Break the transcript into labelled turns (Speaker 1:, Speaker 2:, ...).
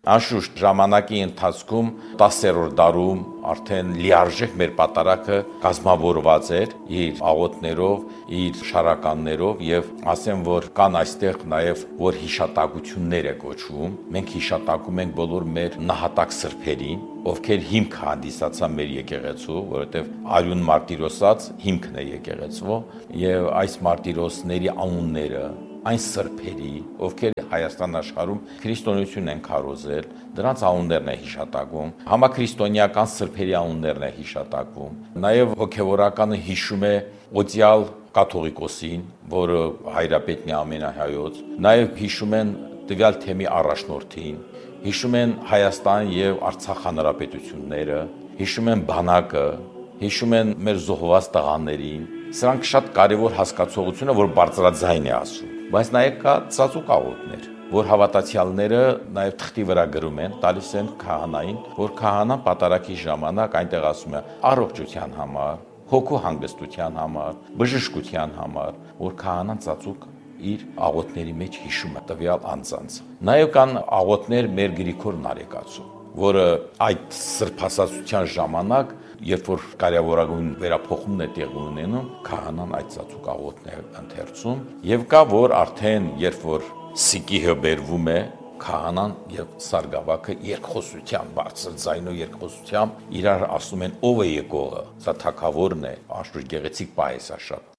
Speaker 1: Անշուշտ ժամանակի ընթացքում 10-րդ դարում արդեն լիարժեք մեր պատարագը կազմավորված էր իր աղոթներով, իր շարականներով եւ ասեմ, որ կան այստեղ նաեւ որ հիշատակություններ է կոչվում։ Մենք հիշատակում ենք բոլոր մեր նահատակ սրբերին, ովքեր հիմք հանդիսացան մեր եկեղեցու, որովհետեւ արյուն մարտիրոսած հիմքն է եկեղեցու եւ այս մարտիրոսների անունները այն սրբերի, ովքեր Հայաստան աշխարհում քրիստոնեություն են քարոզել, դրանց անուններն է հիշատակվում, համաքրիստոնեական սրբերի անուններն է հիշատակվում։ Նաև հոգևորականը հիշում է օծյալ կաթողիկոսին, որը հայրապետն է ամենահայոց, նաև հիշում են տվյալ թեմի առաջնորդին, հիշում են Հայաստան եւ Արցախ հանրապետությունները, հիշում են բանակը, հիշում են մեր զոհված տղաներին։ Սրանք շատ կարևոր հասկացողություն է, որ բարձրաձայն է ասում։ Բայց նաև կա ծածուկ աղոթներ, որ հավատացյալները նաև թղթի վրա գրում են, տալիս են քահանային, որ քահանան պատարագի ժամանակ այնտեղ ասում է առողջության համար, հոգու հանգստության համար, բժշկության համար, որ քահանան ծածուկ իր աղոթների մեջ հիշում է տվյալ անձանց։ Նաև կան աղոթներ մեր Գրիգոր Նարեկացու, որը այդ սրբասացության ժամանակ, երբ որ կարևորագույն վերափոխումն է տեղի ունենում, քահանան այդ ծածուկ աղոթն է ընթերցում, եւ կա որ արդեն երբ որ սիկիհը բերվում է, քահանան եւ սարգսակը երկխոսությամբ, բարձր ձայնով երկխոսությամբ իրար ասում են ով է եկողը, սա թագավորն է, անշուշտ գեղեցիկ պահ է սա շատ։